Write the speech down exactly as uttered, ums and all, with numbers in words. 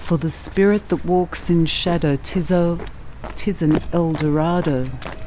For the spirit that walks in shadow, 'tis, oh, 'tis an Eldorado.